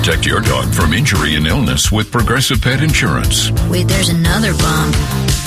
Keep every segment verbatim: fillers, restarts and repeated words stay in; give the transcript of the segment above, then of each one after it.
Protect your dog from injury and illness with Progressive Pet Insurance. Wait, there's another bump.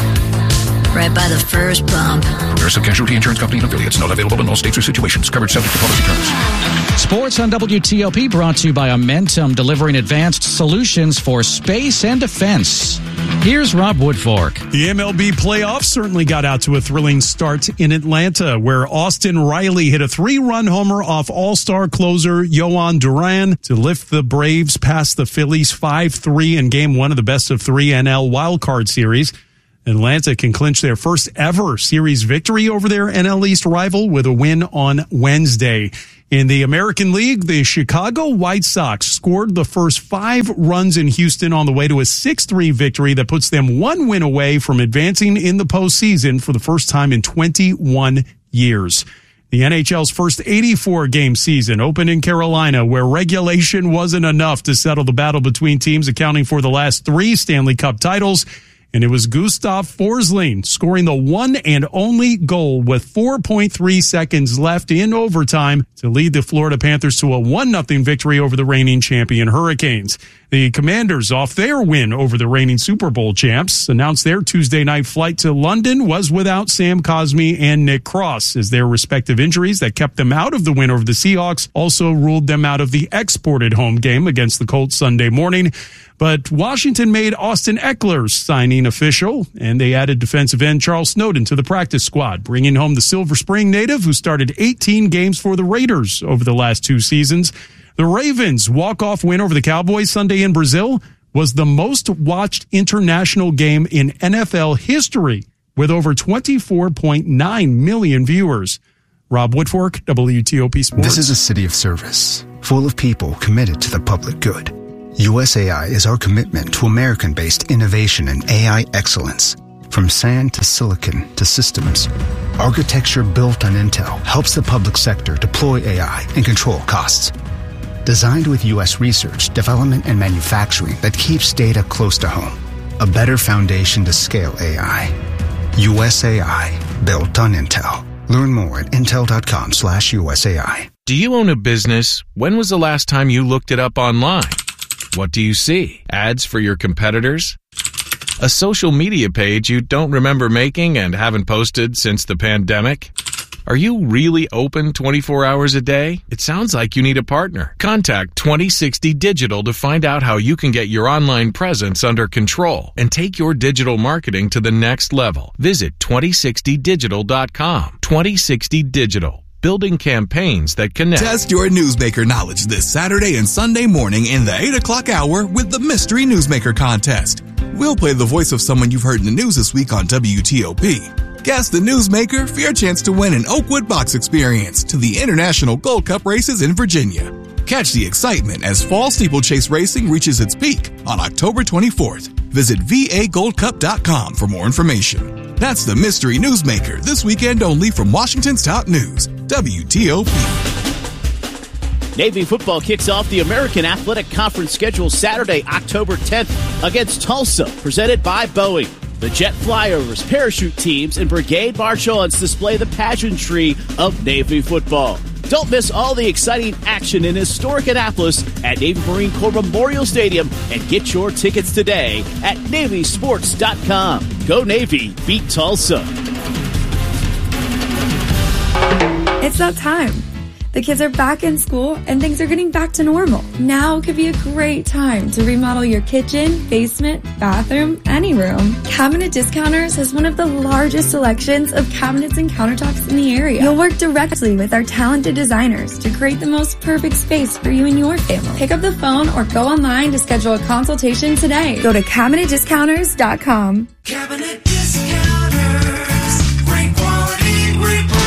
Right by the first bump. Progressive Casualty Insurance Company and affiliates. Not available in all states or situations. Coverage subject to policy terms. Sports on W T O P brought to you by Amentum, delivering advanced solutions for space and defense. Here's Rob Woodfork. The M L B playoffs certainly got out to a thrilling start in Atlanta, where Austin Riley hit a three-run homer off all-star closer Yohan Duran to lift the Braves past the Phillies five three in game one of the best of three N L wildcard series. Atlanta can clinch their first ever series victory over their N L East rival with a win on Wednesday. In the American League, the Chicago White Sox scored the first five runs in Houston on the way to a six three victory that puts them one win away from advancing in the postseason for the first time in twenty-one years. The N H L's first eighty-four game season opened in Carolina, where regulation wasn't enough to settle the battle between teams accounting for the last three Stanley Cup titles. And it was Gustav Forsling scoring the one and only goal with four point three seconds left in overtime to lead the Florida Panthers to a one nothing victory over the reigning champion Hurricanes. The Commanders, off their win over the reigning Super Bowl champs, announced their Tuesday night flight to London was without Sam Cosmi and Nick Cross, as their respective injuries that kept them out of the win over the Seahawks also ruled them out of the exported home game against the Colts Sunday morning. But Washington made Austin Eckler's signing official, and they added defensive end Charles Snowden to the practice squad, bringing home the Silver Spring native who started eighteen games for the Raiders over the last two seasons. The Ravens' walk-off win over the Cowboys Sunday in Brazil was the most watched international game in N F L history, with over twenty-four point nine million viewers. Rob Woodfork, W T O P Sports. This is a city of service, full of people committed to the public good. U S A I is our commitment to American-based innovation and A I excellence. From sand to silicon to systems, architecture built on Intel helps the public sector deploy A I and control costs. Designed with U S research, development, and manufacturing that keeps data close to home. A better foundation to scale A I. U S A I, built on Intel. Learn more at intel.com slash USAI. Do you own a business? When was the last time you looked it up online? What do you see? Ads for your competitors? A social media page you don't remember making and haven't posted since the pandemic? Are you really open twenty-four hours a day? It sounds like you need a partner. Contact twenty sixty Digital to find out how you can get your online presence under control and take your digital marketing to the next level. Visit twenty sixty digital dot com. twenty sixty Digital. Building campaigns that connect. Test your newsmaker knowledge this Saturday and Sunday morning in the eight o'clock hour with the Mystery Newsmaker Contest. We'll play the voice of someone you've heard in the news this week on W T O P. Guess the newsmaker for your chance to win an Oakwood Box experience to the International Gold Cup races in Virginia. Catch the excitement as fall steeplechase racing reaches its peak on October twenty-fourth. Visit V A gold cup dot com for more information. That's the Mystery Newsmaker this weekend only from Washington's top news, W T O P. Navy football kicks off the American Athletic Conference schedule Saturday, October tenth against Tulsa, presented by Boeing. The Jet Flyovers, parachute teams, and brigade march-ons display the pageantry of Navy football. Don't miss all the exciting action in historic Annapolis at Navy Marine Corps Memorial Stadium and get your tickets today at Navy Sports dot com. Go Navy, beat Tulsa. It's that time. The kids are back in school and things are getting back to normal. Now could be a great time to remodel your kitchen, basement, bathroom, any room. Cabinet Discounters has one of the largest selections of cabinets and countertops in the area. You'll work directly with our talented designers to create the most perfect space for you and your family. Pick up the phone or go online to schedule a consultation today. Go to cabinet discounters dot com. Cabinet Discounters. Great quality, great price.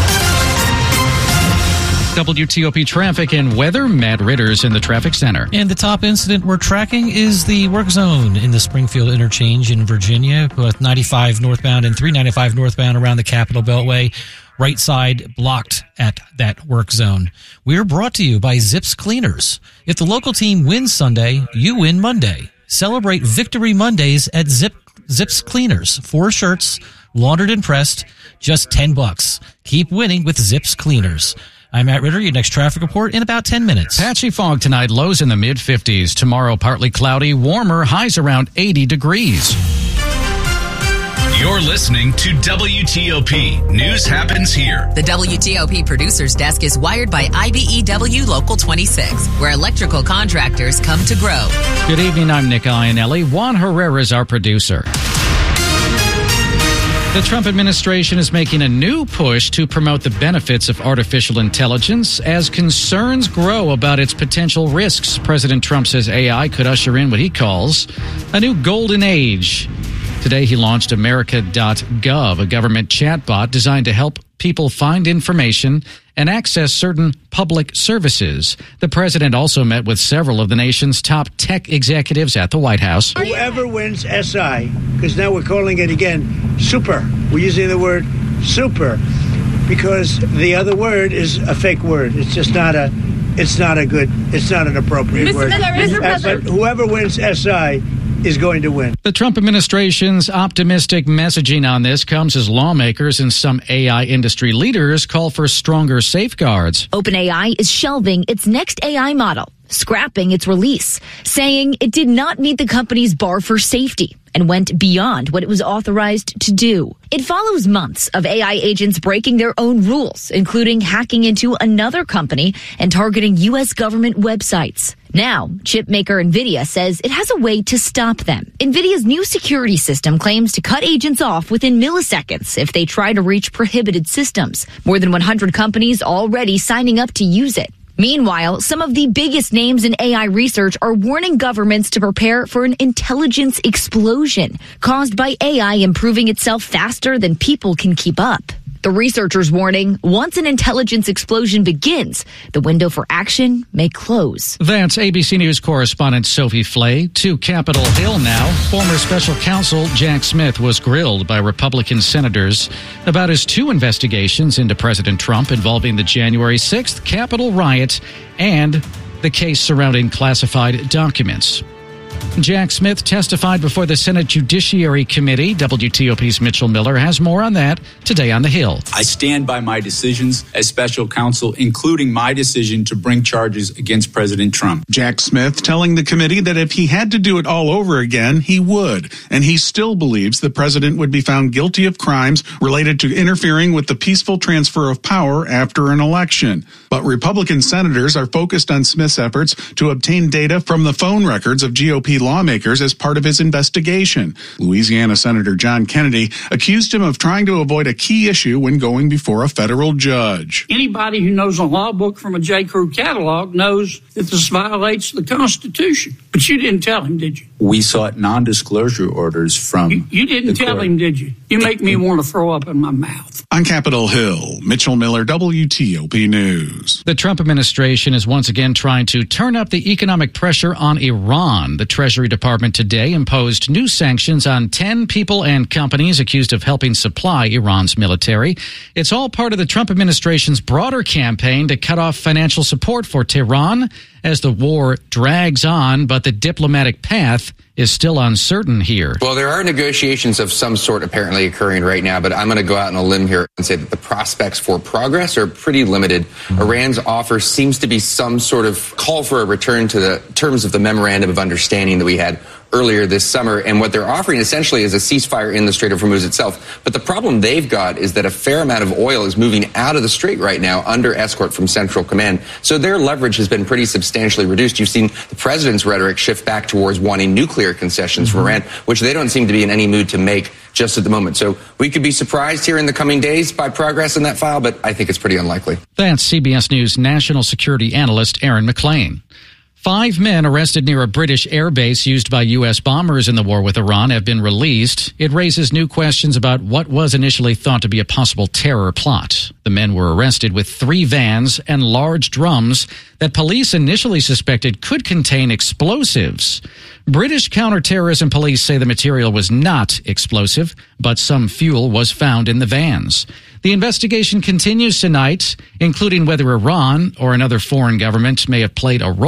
W T O P traffic and weather. Matt Ritter's in the traffic center. And the top incident we're tracking is the work zone in the Springfield interchange in Virginia, with ninety-five northbound and three ninety-five northbound around the Capitol Beltway. Right side blocked at that work zone. We're brought to you by Zips Cleaners. If the local team wins Sunday, you win Monday. Celebrate Victory Mondays at Zip Zips Cleaners. Four shirts, laundered and pressed, just ten bucks. Keep winning with Zips Cleaners. I'm Matt Ritter. Your next traffic report in about ten minutes. Patchy fog tonight, lows in the mid-fifties. Tomorrow, partly cloudy, warmer, highs around eighty degrees. You're listening to W T O P. News happens here. The W T O P producer's desk is wired by I B E W Local twenty-six, where electrical contractors come to grow. Good evening, I'm Nick Iannelli. Juan Herrera is our producer. The Trump administration is making a new push to promote the benefits of artificial intelligence as concerns grow about its potential risks. President Trump says A I could usher in what he calls a new golden age. Today, he launched America dot gov, a government chatbot designed to help people find information and access certain public services. The president also met with several of the nation's top tech executives at the White House. Whoever wins S I, because now we're calling it again super. We're using the word super because the other word is a fake word. It's just not a, it's not a good, it's not an appropriate Mister word. Mister Uh, but whoever wins S I is going to win. The Trump administration's optimistic messaging on this comes as lawmakers and some A I industry leaders call for stronger safeguards. OpenAI is shelving its next A I model, scrapping its release, saying it did not meet the company's bar for safety and went beyond what it was authorized to do. It follows months of A I agents breaking their own rules, including hacking into another company and targeting U S government websites. Now, chip maker NVIDIA says it has a way to stop them. NVIDIA's new security system claims to cut agents off within milliseconds if they try to reach prohibited systems. More than one hundred companies already signing up to use it. Meanwhile, some of the biggest names in A I research are warning governments to prepare for an intelligence explosion caused by A I improving itself faster than people can keep up. The researchers warning, once an intelligence explosion begins, the window for action may close. That's A B C News correspondent Sophie Flay. To Capitol Hill now. Former special counsel Jack Smith was grilled by Republican senators about his two investigations into President Trump involving the January sixth Capitol riot and the case surrounding classified documents. Jack Smith testified before the Senate Judiciary Committee. W T O P's Mitchell Miller has more on that today on the Hill. I stand by my decisions as special counsel, including my decision to bring charges against President Trump. Jack Smith telling the committee that if he had to do it all over again, he would. And he still believes the president would be found guilty of crimes related to interfering with the peaceful transfer of power after an election. But Republican senators are focused on Smith's efforts to obtain data from the phone records of G O P lawmakers as part of his investigation. Louisiana Senator John Kennedy accused him of trying to avoid a key issue when going before a federal judge. Anybody who knows a law book from a J. Crew catalog knows that this violates the Constitution. But you didn't tell him, did you? We sought non-disclosure orders from You, you didn't the tell court. him, did you? You make me want to throw up in my mouth. On Capitol Hill, Mitchell Miller, W T O P News. The Trump administration is once again trying to turn up the economic pressure on Iran. The Treasury Department today imposed new sanctions on ten people and companies accused of helping supply Iran's military. It's all part of the Trump administration's broader campaign to cut off financial support for Tehran as the war drags on, but the diplomatic path is still uncertain here. Well, there are negotiations of some sort apparently occurring right now, but I'm going to go out on a limb here and say that the prospects for progress are pretty limited. Mm-hmm. Iran's offer seems to be some sort of call for a return to the terms of the memorandum of understanding that we had earlier this summer, and what they're offering essentially is a ceasefire in the Strait of Hormuz itself. But the problem they've got is that a fair amount of oil is moving out of the strait right now under escort from Central Command. So their leverage has been pretty substantially reduced. You've seen the president's rhetoric shift back towards wanting nuclear concessions mm-hmm. from Iran, which they don't seem to be in any mood to make just at the moment. So we could be surprised here in the coming days by progress in that file, but I think it's pretty unlikely. That's C B S News national security analyst Aaron McLean. Five men arrested near a British air base used by U S bombers in the war with Iran have been released. It raises new questions about what was initially thought to be a possible terror plot. The men were arrested with three vans and large drums that police initially suspected could contain explosives. British counterterrorism police say the material was not explosive, but some fuel was found in the vans. The investigation continues tonight, including whether Iran or another foreign government may have played a role.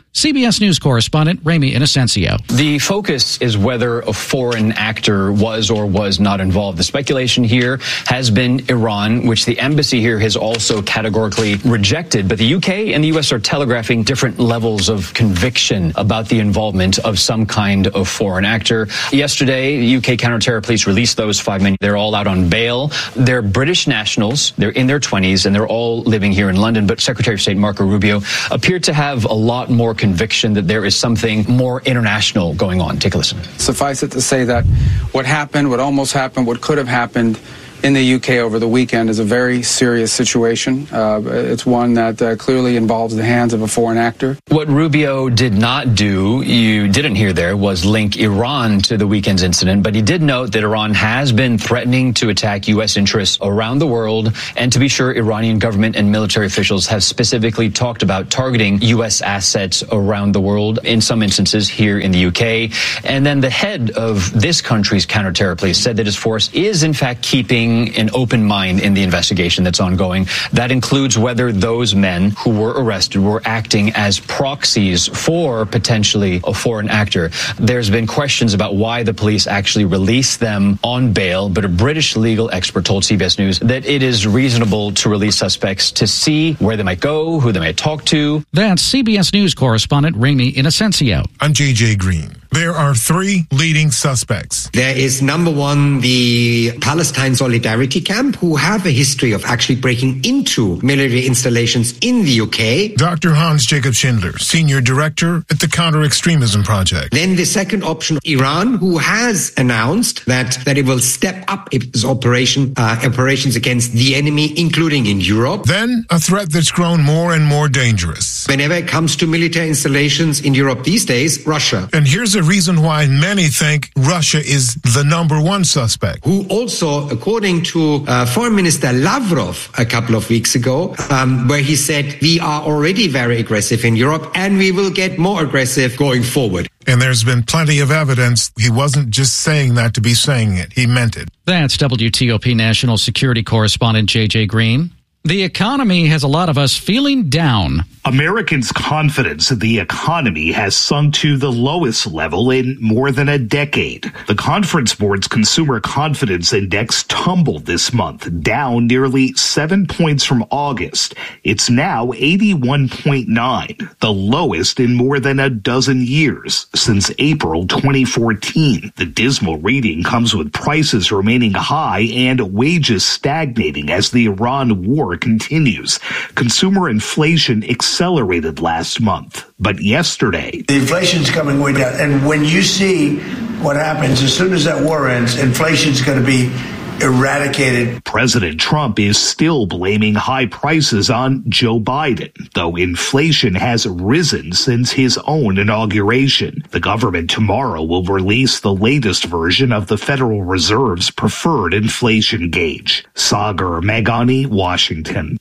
C B S News correspondent Ramy Inocencio. The focus is whether a foreign actor was or was not involved. The speculation here has been Iran, which the embassy here has also categorically rejected. But the U K and the U S are telegraphing different levels of conviction about the involvement of some kind of foreign actor. Yesterday, the U K counterterror police released those five men. They're all out on bail. They're British nationals. They're in their twenties, and they're all living here in London. But Secretary of State Marco Rubio appeared to have a lot more conviction that there is something more international going on. Take a listen. Suffice it to say that what happened, what almost happened, what could have happened in the U K over the weekend is a very serious situation. Uh, it's one that uh, clearly involves the hands of a foreign actor. What Rubio did not do, you didn't hear there, was link Iran to the weekend's incident, but he did note that Iran has been threatening to attack U S interests around the world, and to be sure, Iranian government and military officials have specifically talked about targeting U S assets around the world, in some instances here in the U K. And then the head of this country's counterterror police said that his force is in fact keeping an open mind in the investigation that's ongoing. That includes whether those men who were arrested were acting as proxies for potentially a foreign actor. There's been questions about why the police actually released them on bail, but a British legal expert told C B S News that it is reasonable to release suspects to see where they might go, who they might talk to. That's C B S News correspondent Ramy Inocencio. I'm J J Green. There are three leading suspects. There is number one, the Palestine Solidarity Camp, who have a history of actually breaking into military installations in the U K. Doctor Hans Jacob Schindler, Senior Director at the Counter-Extremism Project. Then the second option, Iran, who has announced that, that it will step up its operation, uh, operations against the enemy, including in Europe. Then a threat that's grown more and more dangerous. Whenever it comes to military installations in Europe these days, Russia. And here's a reason why many think Russia is the number one suspect. Who also, according to uh, Foreign Minister Lavrov a couple of weeks ago, um, where he said, we are already very aggressive in Europe and we will get more aggressive going forward. And there's been plenty of evidence he wasn't just saying that to be saying it. He meant it. That's W T O P National Security Correspondent J J Green. The economy has a lot of us feeling down. Americans' confidence in the economy has sunk to the lowest level in more than a decade. The Conference Board's Consumer Confidence Index tumbled this month, down nearly seven points from August. It's now eighty-one point nine, the lowest in more than a dozen years, since April twenty fourteen. The dismal reading comes with prices remaining high and wages stagnating as the Iran war continues. Consumer inflation accelerated last month, but yesterday, the inflation's coming way down. And when you see what happens, as soon as that war ends, inflation's going to be eradicated. President Trump is still blaming high prices on Joe Biden, though inflation has risen since his own inauguration. The government tomorrow will release the latest version of the Federal Reserve's preferred inflation gauge. Sagar Meghani, Washington.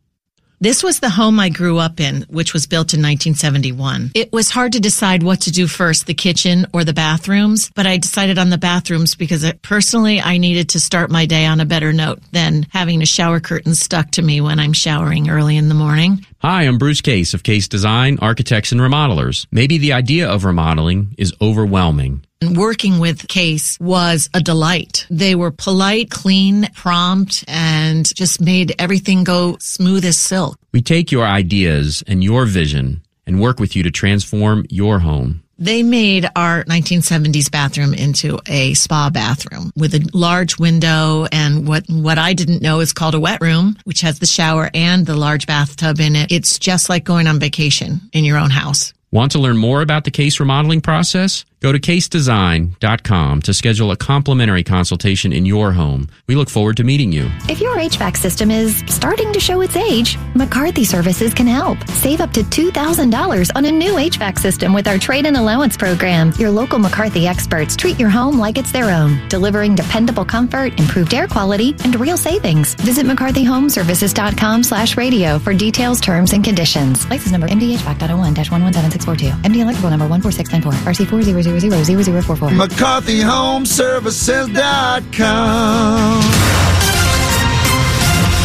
This was the home I grew up in, which was built in nineteen seventy-one. It was hard to decide what to do first, the kitchen or the bathrooms, but I decided on the bathrooms because it, personally I needed to start my day on a better note than having a shower curtain stuck to me when I'm showering early in the morning. Hi, I'm Bruce Case of Case Design, Architects and Remodelers. Maybe the idea of remodeling is overwhelming. Working with Case was a delight. They were polite, clean, prompt, and just made everything go smooth as silk. We take your ideas and your vision and work with you to transform your home. They made our nineteen seventies bathroom into a spa bathroom with a large window and what what I didn't know is called a wet room, which has the shower and the large bathtub in it. It's just like going on vacation in your own house. Want to learn more about the Case remodeling process? Go to case design dot com to schedule a complimentary consultation in your home. We look forward to meeting you. If your H V A C system is starting to show its age, McCarthy Services can help. Save up to two thousand dollars on a new H V A C system with our trade-in allowance program. Your local McCarthy experts treat your home like it's their own, delivering dependable comfort, improved air quality, and real savings. Visit mccarthy home services dot com slash radio for details, terms, and conditions. License number M D H V A C dot oh one dash one one seven six four two. M D electrical number one four six nine four. R C four zero zero zero zero zero four four. McCarthy Home Services dot com.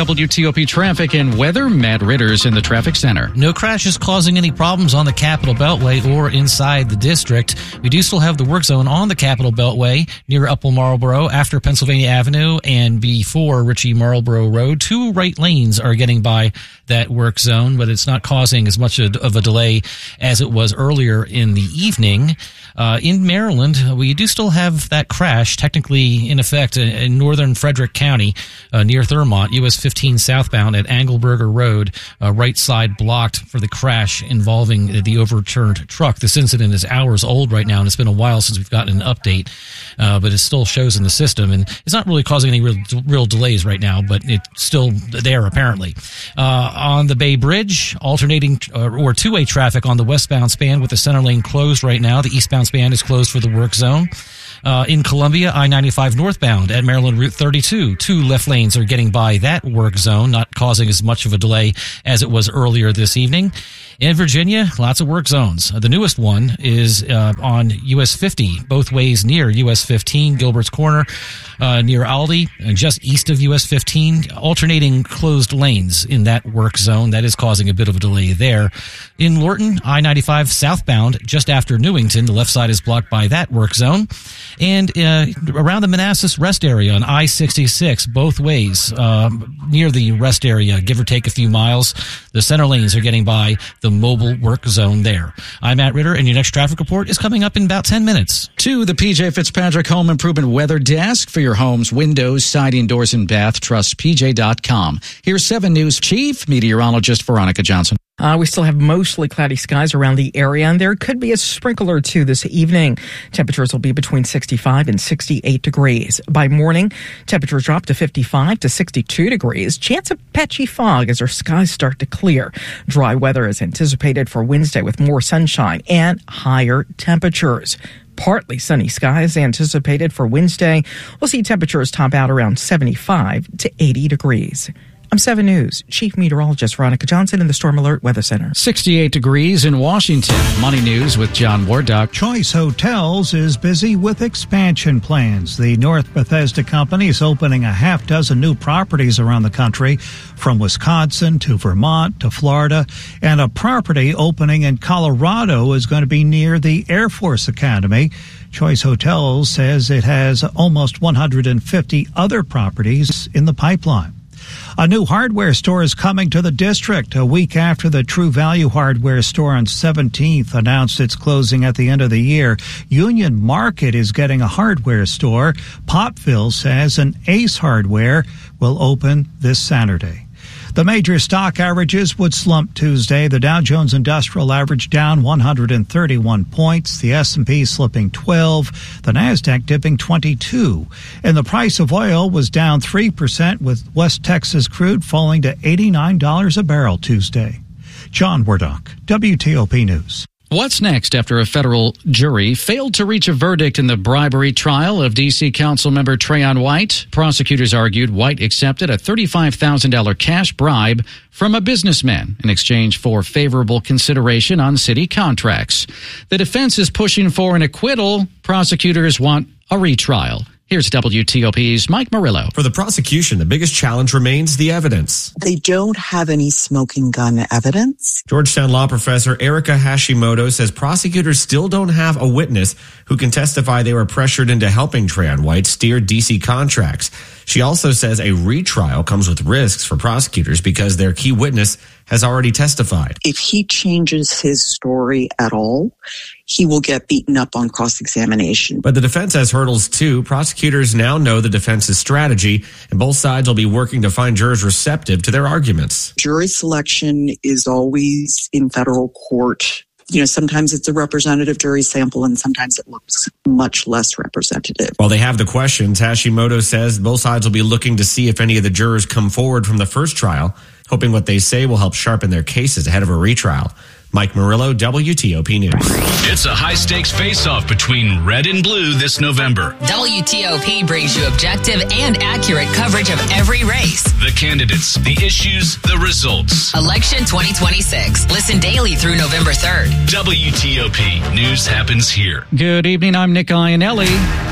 W T O P traffic and weather. Matt Ritter's in the traffic center. No crashes causing any problems on the Capitol Beltway or inside the district. We do still have the work zone on the Capitol Beltway near Upper Marlboro after Pennsylvania Avenue and before Ritchie Marlboro Road. Two right lanes are getting by that work zone, but it's not causing as much of a delay as it was earlier in the evening. Uh, in Maryland, we do still have that crash technically in effect in northern Frederick County uh, near Thurmont, U S fifteen southbound at Angleberger Road, uh, right side blocked for the crash involving the overturned truck. This incident is hours old right now, and it's been a while since we've gotten an update, uh, but it still shows in the system, and it's not really causing any real, real delays right now, but it's still there apparently. Uh, on the Bay Bridge, alternating uh, or two-way traffic on the westbound span with the center lane closed right now. The eastbound span is closed for the work zone. Uh, in Columbia, I ninety-five northbound at Maryland Route thirty-two, two left lanes are getting by that work zone, not causing as much of a delay as it was earlier this evening. In Virginia, lots of work zones. The newest one is uh, on U S fifty, both ways near U S fifteen, Gilbert's Corner, uh, near Aldi, and just east of U S fifteen, alternating closed lanes in that work zone. That is causing a bit of a delay there. In Lorton, I ninety-five southbound, just after Newington, the left side is blocked by that work zone. And uh, around the Manassas rest area on I sixty-six, both ways, uh, near the rest area, give or take a few miles, the center lanes are getting by the mobile work zone there. I'm Matt Ritter, and your next traffic report is coming up in about ten minutes. To the P J Fitzpatrick Home Improvement Weather Desk for your home's windows, siding, doors, and bath. Trust P J dot com. Here's seven News Chief Meteorologist Veronica Johnson. Uh, we still have mostly cloudy skies around the area, and there could be a sprinkle or two this evening. Temperatures will be between sixty-five and sixty-eight degrees. By morning, temperatures drop to fifty-five to sixty-two degrees. Chance of patchy fog as our skies start to clear. Dry weather is anticipated for Wednesday with more sunshine and higher temperatures. Partly sunny skies anticipated for Wednesday. We'll see temperatures top out around seventy-five to eighty degrees. I'm seven News Chief Meteorologist Veronica Johnson in the Storm Alert Weather Center. sixty-eight degrees in Washington. Money News with John Wardock. Choice Hotels is busy with expansion plans. The North Bethesda Company is opening a half dozen new properties around the country, from Wisconsin to Vermont to Florida, and a property opening in Colorado is going to be near the Air Force Academy. Choice Hotels says it has almost one hundred fifty other properties in the pipeline. A new hardware store is coming to the district a week after the True Value hardware store on seventeenth announced its closing at the end of the year. Union Market is getting a hardware store. Popville says an Ace Hardware will open this Saturday. The major stock averages would slump Tuesday. The Dow Jones Industrial Average down one hundred thirty-one points. The S and P slipping twelve. The Nasdaq dipping twenty-two. And the price of oil was down three percent, with West Texas crude falling to eighty-nine dollars a barrel Tuesday. John Wardock, W T O P News. What's next after a federal jury failed to reach a verdict in the bribery trial of D C Council member Trayon White? Prosecutors argued White accepted a thirty-five thousand dollars cash bribe from a businessman in exchange for favorable consideration on city contracts. The defense is pushing for an acquittal. Prosecutors want a retrial. Here's W T O P's Mike Murillo. For the prosecution, the biggest challenge remains the evidence. They don't have any smoking gun evidence. Georgetown law professor Erica Hashimoto says prosecutors still don't have a witness who can testify they were pressured into helping Trayon White steer D C contracts. She also says a retrial comes with risks for prosecutors because their key witness has already testified. If he changes his story at all, he will get beaten up on cross-examination. But the defense has hurdles too. Prosecutors now know the defense's strategy, and both sides will be working to find jurors receptive to their arguments. Jury selection is always in federal court. You know, sometimes it's a representative jury sample and sometimes it looks much less representative. While they have the questions, Hashimoto says both sides will be looking to see if any of the jurors come forward from the first trial, hoping what they say will help sharpen their cases ahead of a retrial. Mike Murillo, W T O P News. It's a high-stakes face-off between red and blue this November. W T O P brings you objective and accurate coverage of every race. The candidates, the issues, the results. Election twenty twenty-six. Listen daily through November third. W T O P News happens here. Good evening. I'm Nick Iannelli.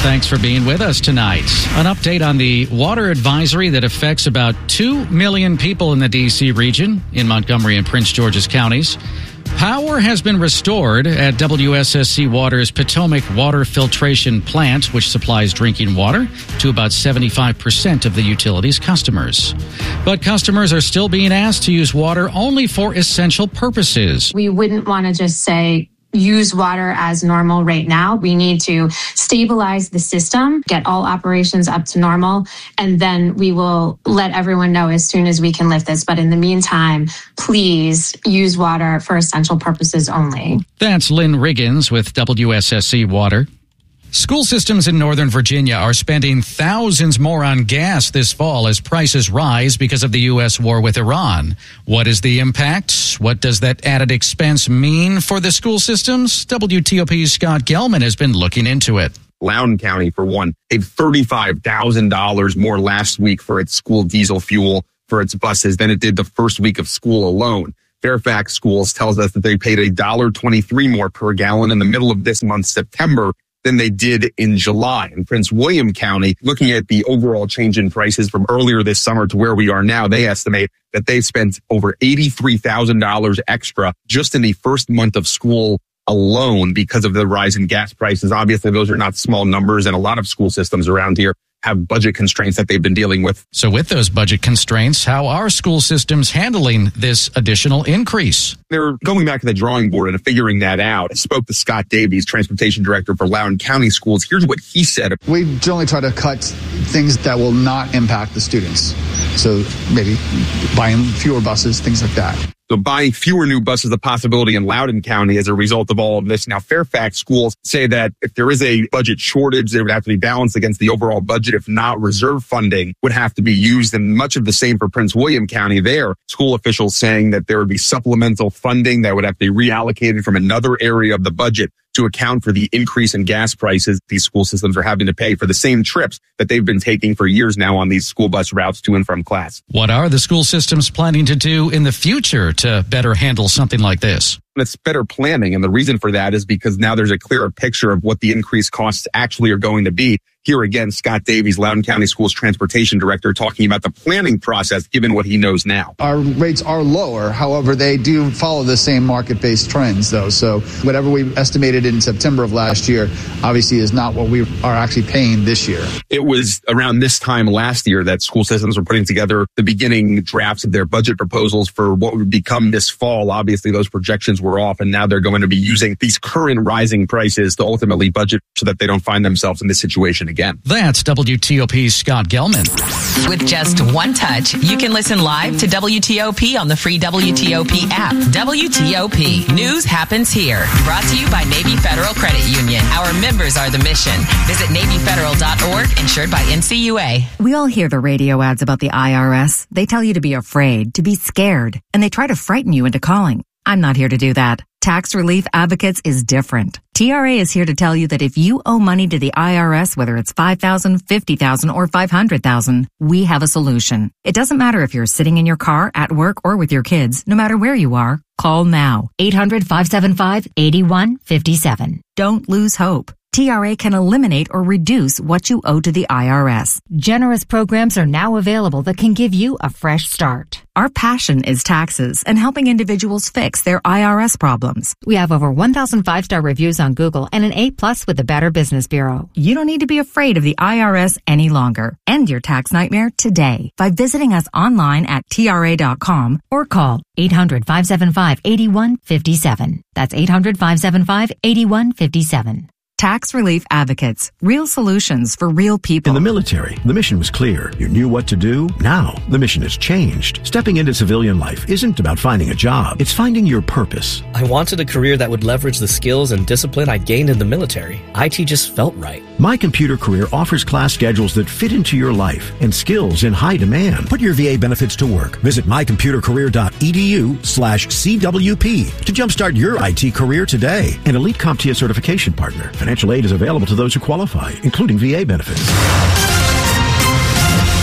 Thanks for being with us tonight. An update on the water advisory that affects about two million people in the D C region, in Montgomery and Prince George's counties. Power has been restored at W S S C Water's Potomac Water Filtration Plant, which supplies drinking water to about seventy-five percent of the utility's customers. But customers are still being asked to use water only for essential purposes. We wouldn't want to just say, use water as normal right now. We need to stabilize the system, get all operations up to normal, and then we will let everyone know as soon as we can lift this. But in the meantime, please use water for essential purposes only. That's Lynn Riggins with W S S C Water. School systems in Northern Virginia are spending thousands more on gas this fall as prices rise because of the U S war with Iran. What is the impact? What does that added expense mean for the school systems? W T O P's Scott Gelman has been looking into it. Loudoun County, for one, paid thirty-five thousand dollars more last week for its school diesel fuel for its buses than it did the first week of school alone. Fairfax Schools tells us that they paid one dollar twenty-three more per gallon in the middle of this month, September, than they did in July. In Prince William County, looking at the overall change in prices from earlier this summer to where we are now, they estimate that they spent over eighty-three thousand dollars extra just in the first month of school alone because of the rise in gas prices. Obviously, those are not small numbers, and a lot of school systems around here have budget constraints that they've been dealing with. So with those budget constraints, how are school systems handling this additional increase? They're going back to the drawing board and figuring that out. I spoke to Scott Davies, transportation director for Loudoun County Schools. Here's what he said. We generally try to cut things that will not impact the students. So maybe buying fewer buses, things like that. So buying fewer new buses is a possibility in Loudoun County as a result of all of this. Now, Fairfax Schools say that if there is a budget shortage, they would have to be balanced against the overall budget. If not, reserve funding would have to be used, and much of the same for Prince William County there. School officials saying that there would be supplemental funding that would have to be reallocated from another area of the budget to account for the increase in gas prices these school systems are having to pay for the same trips that they've been taking for years now on these school bus routes to and from class. What are the school systems planning to do in the future to better handle something like this? It's better planning, and the reason for that is because now there's a clearer picture of what the increased costs actually are going to be. Here again, Scott Davies, Loudoun County Schools transportation director, talking about the planning process given what he knows now. Our rates are lower. However, they do follow the same market-based trends, though. So whatever we estimated in September of last year, obviously is not what we are actually paying this year. It was around this time last year that school systems were putting together the beginning drafts of their budget proposals for what would become this fall. Obviously, those projections were off, and now they're going to be using these current rising prices to ultimately budget so that they don't find themselves in this situation again. Again. That's W T O P's Scott Gelman. With just one touch, you can listen live to W T O P on the free W T O P app. W T O P. News happens here. Brought to you by Navy Federal Credit Union. Our members are the mission. Visit Navy Federal dot org, insured by N C U A. We all hear the radio ads about the I R S. They tell you to be afraid, to be scared, and they try to frighten you into calling. I'm not here to do that. Tax Relief Advocates is different. T R A is here to tell you that if you owe money to the I R S, whether it's five thousand dollars, fifty thousand dollars, or five hundred thousand dollars, we have a solution. It doesn't matter if you're sitting in your car, at work, or with your kids. No matter where you are, call now. eight hundred, five seven five, eight one five seven. Don't lose hope. T R A can eliminate or reduce what you owe to the I R S. Generous programs are now available that can give you a fresh start. Our passion is taxes and helping individuals fix their I R S problems. We have over one thousand five-star reviews on Google and an A plus with the Better Business Bureau. You don't need to be afraid of the I R S any longer. End your tax nightmare today by visiting us online at T R A dot com or call eight hundred, five seven five, eight one five seven. That's eight hundred, five seven five, eight one five seven. Tax Relief Advocates. Real solutions for real people. In the military, the mission was clear. You knew what to do. Now, the mission has changed. Stepping into civilian life isn't about finding a job. It's finding your purpose. I wanted a career that would leverage the skills and discipline I gained in the military. I T just felt right. My Computer Career offers class schedules that fit into your life and skills in high demand. Put your V A benefits to work. Visit my computer career dot e d u slash C W P to jumpstart your I T career today. An elite CompTIA certification partner. Financial aid is available to those who qualify, including V A benefits.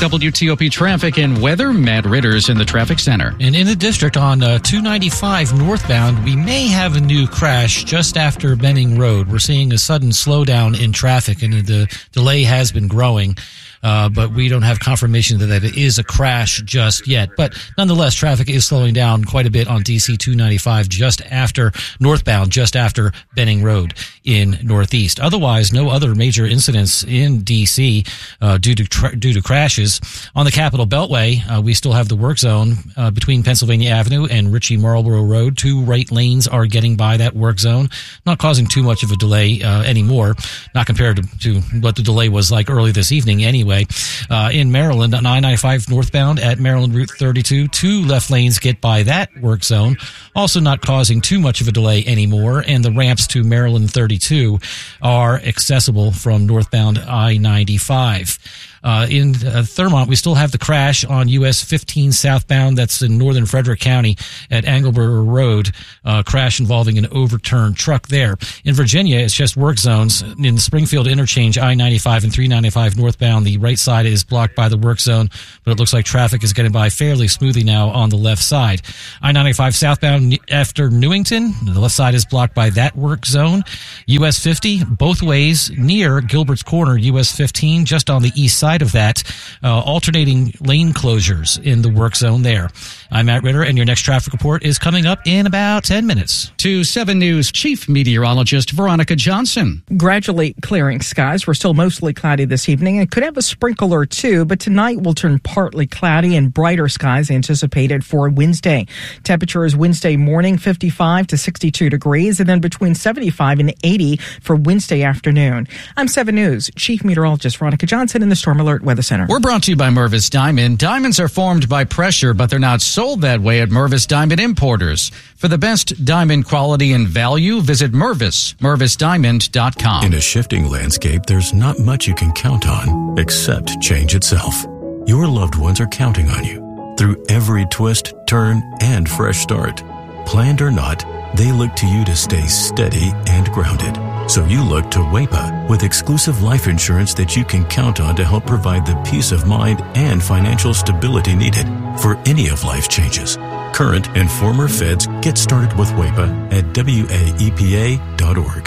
W T O P traffic and weather. Matt Ritter's in the traffic center. And in the district on uh, two ninety-five northbound, we may have a new crash just after Benning Road. We're seeing a sudden slowdown in traffic, and the delay has been growing. Uh, but we don't have confirmation that it is a crash just yet. But nonetheless, traffic is slowing down quite a bit on D C two ninety-five just after northbound, just after Benning Road in Northeast. Otherwise, no other major incidents in D C uh, due to tra- due to crashes. On the Capitol Beltway, uh, we still have the work zone uh, between Pennsylvania Avenue and Ritchie Marlborough Road. Two right lanes are getting by that work zone, not causing too much of a delay uh, anymore, not compared to, to what the delay was like early this evening anyway. Uh, in Maryland, on I ninety-five northbound at Maryland Route thirty-two, two left lanes get by that work zone, also not causing too much of a delay anymore, and the ramps to Maryland thirty-two are accessible from northbound I ninety-five. Uh, in uh, Thurmont, we still have the crash on U S fifteen southbound. That's in northern Frederick County at Angleboro Road. Uh, crash involving an overturned truck there. In Virginia, it's just work zones. In Springfield interchange, I ninety-five and three ninety-five northbound, the right side is blocked by the work zone, but it looks like traffic is getting by fairly smoothly now on the left side. I ninety-five southbound after Newington, the left side is blocked by that work zone. U S fifty, both ways near Gilbert's Corner, U S fifteen, just on the east side of that, uh, alternating lane closures in the work zone there. I'm Matt Ritter, and your next traffic report is coming up in about ten minutes. To seven News Chief Meteorologist Veronica Johnson. Gradually clearing skies. We're still mostly cloudy this evening and could have a sprinkle or two, but tonight will turn partly cloudy and brighter skies anticipated for Wednesday. Temperature is Wednesday morning fifty-five to sixty-two degrees, and then between seventy-five and eighty for Wednesday afternoon. I'm seven News Chief Meteorologist Veronica Johnson in the Storm Alert Weather Center. We're brought to you by Mervis Diamond. Diamonds are formed by pressure, but they're not sold that way at Mervis Diamond Importers. For the best diamond quality and value, visit Mervis, mervis diamond dot com. In a shifting landscape, there's not much you can count on except change itself. Your loved ones are counting on you through every twist, turn, and fresh start. Planned or not, they look to you to stay steady and grounded. So you look to WAEPA with exclusive life insurance that you can count on to help provide the peace of mind and financial stability needed for any of life's changes. Current and former feds get started with WAEPA at W A E P A dot org.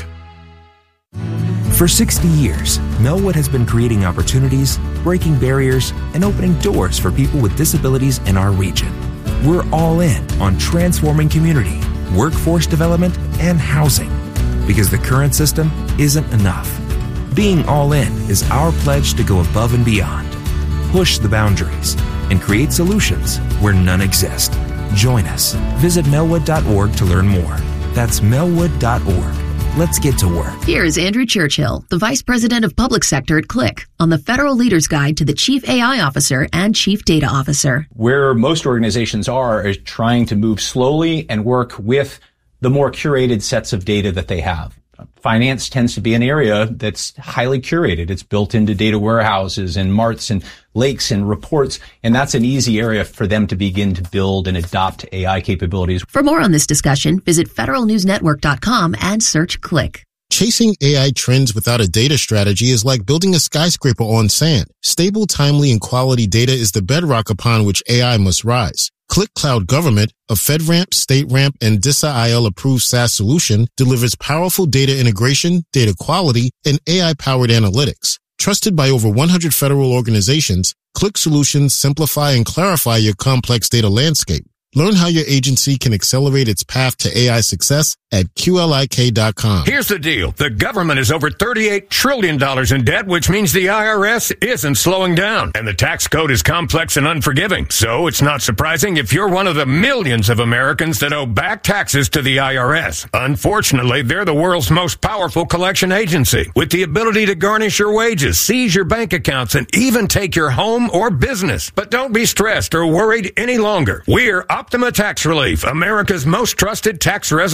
For sixty years, Melwood has been creating opportunities, breaking barriers, and opening doors for people with disabilities in our region. We're all in on transforming community, workforce development, and housing. Because the current system isn't enough. Being all in is our pledge to go above and beyond, push the boundaries, and create solutions where none exist. Join us. Visit melwood dot org to learn more. That's melwood dot org. Let's get to work. Here's Andrew Churchill, the Vice President of Public Sector at Click, on the Federal Leaders Guide to the Chief A I Officer and Chief Data Officer. Where most organizations are is trying to move slowly and work with the more curated sets of data that they have. Finance tends to be an area that's highly curated. It's built into data warehouses and marts and lakes and reports, and that's an easy area for them to begin to build and adopt A I capabilities. For more on this discussion, visit federal news network dot com and search Click. Chasing A I trends without a data strategy is like building a skyscraper on sand. Stable, timely, and quality data is the bedrock upon which A I must rise. Click Cloud Government, a FedRAMP, StateRAMP, and D I S A I L-approved SaaS solution, delivers powerful data integration, data quality, and A I-powered analytics. Trusted by over one hundred federal organizations, Click Solutions simplify and clarify your complex data landscape. Learn how your agency can accelerate its path to A I success at Q L I K dot com. Here's the deal. The government is over thirty-eight trillion dollars in debt, which means the I R S isn't slowing down. And the tax code is complex and unforgiving. So it's not surprising if you're one of the millions of Americans that owe back taxes to the I R S. Unfortunately, they're the world's most powerful collection agency, with the ability to garnish your wages, seize your bank accounts, and even take your home or business. But don't be stressed or worried any longer. We're Optima Tax Relief, America's most trusted tax resolution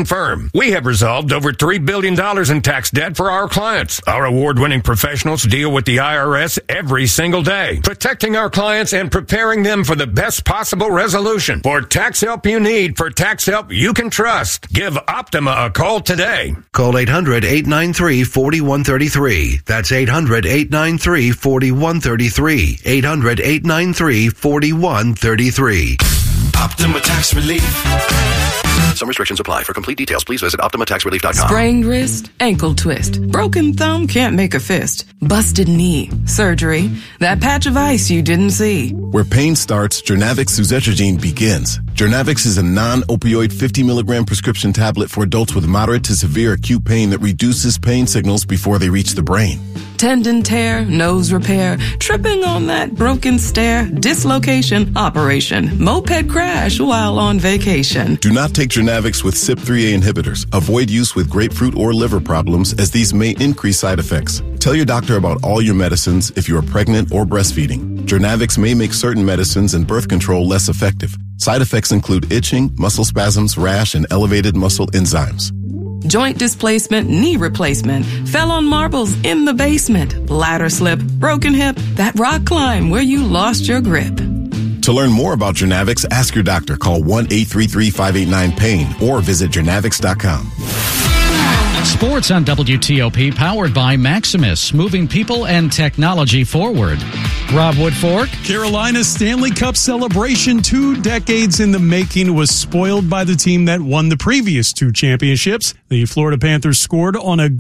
firm. We have resolved over three billion dollars in tax debt for our clients. Our award-winning professionals deal with the I R S every single day, protecting our clients and preparing them for the best possible resolution. For tax help you need, for tax help you can trust, give Optima a call today. Call eight hundred, eight nine three, four one three three. That's eight hundred, eight nine three, four one three three. eight hundred, eight nine three, four one three three. Optima Tax Relief. Some restrictions apply. For complete details, please visit Optima Tax Relief dot com. Sprained wrist, ankle twist, broken thumb can't make a fist, busted knee, surgery, that patch of ice you didn't see. Where pain starts, Jernavix suzetrigine begins. Jernavix is a non-opioid fifty milligram prescription tablet for adults with moderate to severe acute pain that reduces pain signals before they reach the brain. Tendon tear, nose repair, tripping on that broken stair, dislocation, operation, moped crash while on vacation. Do not take Jernavix with C Y P three A inhibitors. Avoid use with grapefruit or liver problems, as these may increase side effects. Tell your doctor about all your medicines if you are pregnant or breastfeeding. Jernavix may make certain medicines and birth control less effective. Side effects include itching, muscle spasms, rash, and elevated muscle enzymes. Joint displacement, knee replacement, fell on marbles in the basement, ladder slip, broken hip, that rock climb where you lost your grip. To learn more about Jernavix, ask your doctor. Call one eight three three, five eight nine, pain or visit Jernavix dot com. Sports on W T O P, powered by Maximus, moving people and technology forward. Rob Woodfork. Carolina's Stanley Cup celebration, two decades in the making, was spoiled by the team that won the previous two championships. The Florida Panthers scored on a